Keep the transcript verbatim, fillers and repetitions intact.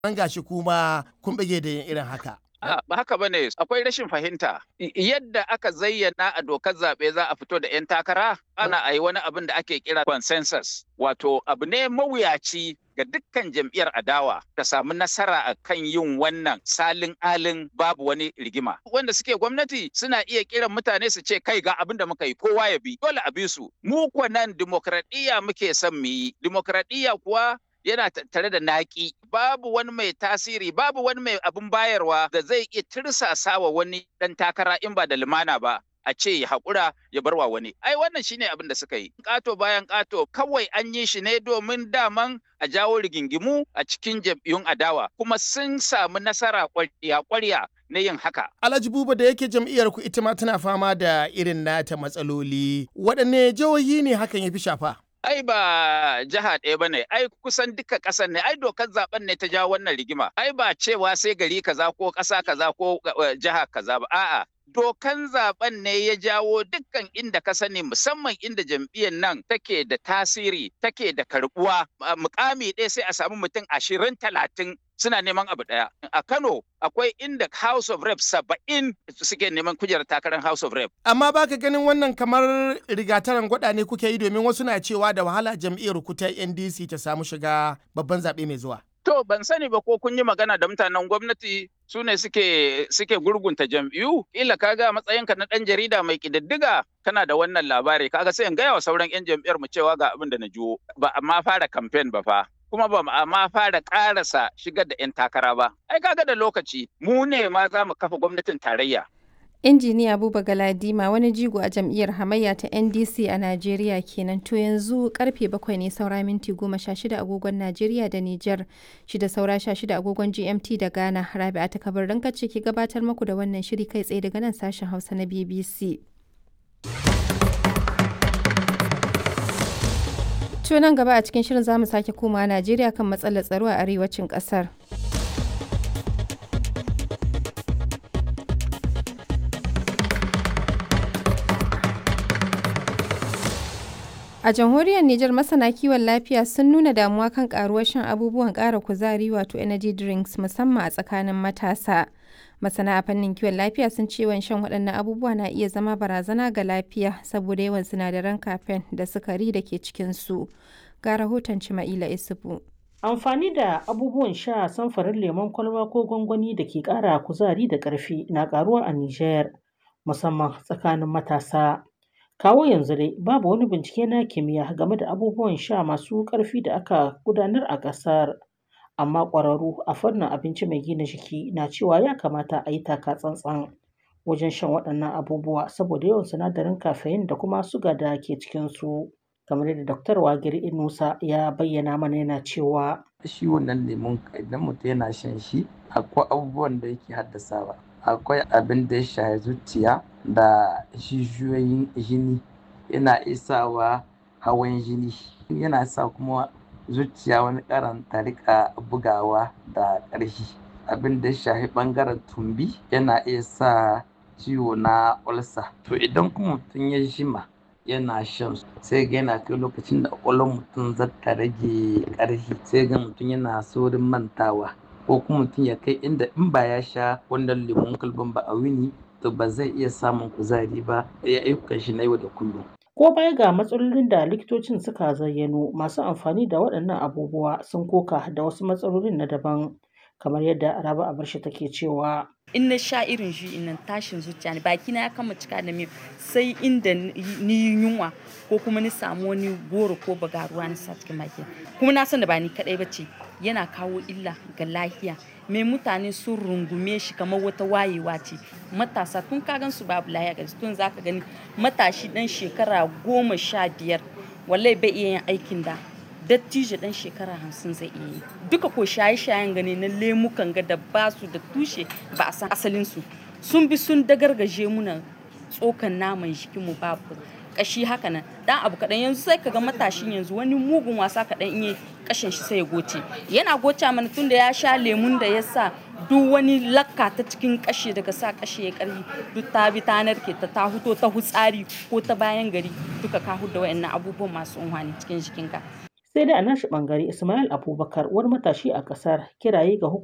An gashi kuma kun bige da yin irin haka. A ba haka bane, akwai rashin fahimta. I- Yadda aka zayyana a dokar zaɓe za a fito da 'yan takara, ana a yi wani abin da ake kira consensus. Wato abu ne mawuyaci ga dukkan jam'iyyar adawa ta samu nasara a kan yin wannan salin alin babu wani rigima. Wanda suke gwamnati suna iya kiran mutane su ce kai ga abin da muka yi kowa ya bi, dole a bi su. Mu kuwa nan dimokuraɗiyya muke son mu yi. Dimokuraɗiyya kuwa yana tattare da naƙi, babu wani mai tasiri, babu wani mai abin bayarwa da zai iya tirsasa wa wani ɗan takara in ba da lumana ba. A ce ya haƙura ya barwa wani. Ai wannan shine abin da suka yi. Ƙato bayan ƙato kawai an yi shi ne domin daman a jawo rigingimu a cikin jam'iyyun adawa. Kuma sun samu nasara ƙwarya-ƙwarya na yin haka. Alhaji Buba da yake jam'iyyar ku ita ma tana fama da irin nata matsaloli. Waɗanne jihohi ne hakan ya fi shafa? Ai ba jiha ɗaya ba ne, ai kusan duka ƙasar ne, ai dokar zaben ne ta jawo wannan rigima. Ai ba cewa sai gari kaza ko ƙasa kaza ko uh, jiha kaza ba, a'a. Dokan zaben ne ya jawo dukkan inda ka sani musamman inda jam'iyyar nan take da tasiri, take da karbuwa. Mukami ɗaya sai a samu mutum ashirin talatin suna neman abu ɗaya. A Kano akwai inda House of Rep saba'in suke neman kujerar takarar House of Rep. Amma baka ganin wannan kamar rigataran gwada ne kuke yi domin wasu na cewa da wahala jam'iyyar ku ta N D C ta samu shiga babban zaɓe mai zuwa. To ban sani ba ko kun yi magana da mutanen gwamnati su ne suke suke gurgunta jam'iyyu ila kaga matsayinka na ɗan jarida mai ƙididdiga kana da wannan labari kaga sai in gaya wa sauran 'yan jam'iyyar mu cewa ga abin da na jiwo ba amma fara kamfen ba fa. Kuma ba ma fara ƙarasa shigar da 'yan takara ba. Ai kaga da lokaci mu ne ma za mu kafa gwamnatin tarayya. Injiniya Buba Galadima wani jigo a jam'iyyar hamayya ta N D C a Najeriya kenan to yanzu karfe bakwai ne saura minti goma sha shida agogon Najeriya da Nijar shida saura sha shida agogon G M T da Ghana Rabi'a ta kabar ranka ce ke gabatar muku da wannan shiri kai tsaye daga nan sashen Hausa na B B C. To nan gaba a cikin shirin zamu sake komawa Najeriya kan matsalar tsaro a arewacin kasar. A jamhuriyar Nijar masana kiwon lafiya sun nuna damuwa kan karuwar shan abubuwan ƙara kuzari wato energy drinks musamman a tsakanin matasa. Masana a fannin kiwon lafiya sun ce yawan shan waɗannan abubuwa na iya zama barazana ga lafiya saboda yawan sinadaran caffeine da sukari da ke cikinsu. Ga rahoton Cima'ila Isufu. Amfani da abubuwan sha samfarin lemon kwalba ko gwangwani da ke ƙara kuzari da ƙarfi na ƙaruwa a Nijar musamman tsakanin matasa. Kawo yanzu dai babu wani bincike na kimiyya game da abubuwan sha masu ƙarfi da aka gudanar a ƙasar. Amma ƙwararru a fannin abinci mai gina jiki na cewa ya kamata a yi taka tsantsan wajen shan waɗannan abubuwa saboda yawan sinadarin caffeine da kuma suga da ke cikinsu. Kamar yadda Daktar Wagiri Inusa ya bayyana mana yana cewa. Shi wannan lemon idan mutum yana shan shi akwai abubuwan da yake haddasawa. Akwai abin da ya shafi zuciya da jijiyoyin jini yana isawa hawan jini yana sa kuma zuciya wani karan ta rika bugawa da ƙarfi. Abin da ya shafi ɓangaren tumbi yana iya sa ciwo na ulcer. To idan kuma mutum ya jima yana shan sai ga yana kai lokacin da ƙwaƙwalwar mutum za ta rage ƙarfi sai ga mutum yana saurin mantawa ko kuma mutum ya kai inda in ba ya sha wannan lemon kwalban ba a wuni to ba zai iya samun kuzari ba ya ayyukan shi na yau da kullum. Ko baya ga matsalolin da likitocin suka zayyano masu amfani da waɗannan abubuwa sun koka da wasu matsalolin na daban kamar yadda Rabi Abarshi take cewa. In na sha irin shi innan tashin zuciya ne baki na ya kama cika da miyo sai inda ni yunwa ko kuma ni samu wani goro ko bagaruwa na sa cikin baki kuma na san da ba ni kadai bace yana kawo illa ga lafiya mai mutane sun rungume shi kamar wata wayewa ce matasa tun ka gan su babu lafiya ga tun zaka gani matashi dan shekara goma sha biyar wallahi bai iya yin aikin da dattijo dan shekara hamsin zai iya yi duka ko shaye-shayen gani na lemukan ga da ba su da tushe ba a san asalin su sun bi sun dagargaje muna tsokan naman jikin mu babu kashi haka nan dan abu kadan yanzu sai kaga matashin yanzu wani mugun wasa kadan in yi kashin shi sai ya goce yana goce mana tunda ya sha lemun da ya sa duk wani lakka ta cikin kashe daga sa kashe ya karfi duk ta bi ta narke ta ta huto ta hutsari ko ta bayan gari duka ka huda wayannan abubuwan masu unhwani cikin jikinka. Sai dai a nashi ɓangare Ismail Abubakar wani matashi a ƙasar kiraye ga